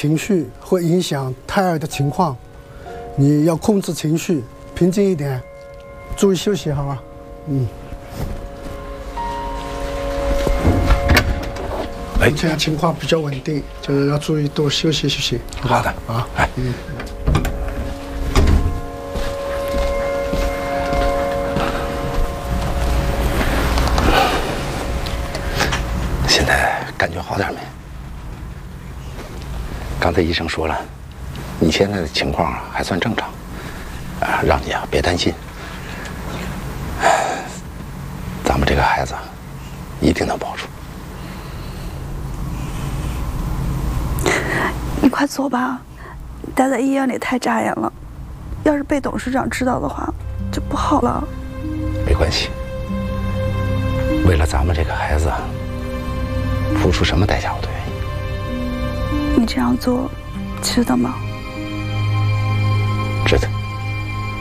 情绪会影响胎儿的情况，你要控制情绪，平静一点，注意休息，好吧？这样情况比较稳定，就是要注意多休息休息。 好的啊， 现在感觉好点没？刚才医生说了，你现在的情况还算正常，让你别担心。咱们这个孩子一定能保住。 你快走吧，待在医院里太扎眼了，要是被董事长知道的话，就不好了。 没关系，为了咱们这个孩子，付出什么代价我都愿意。 你这样做，值得吗？ 值得。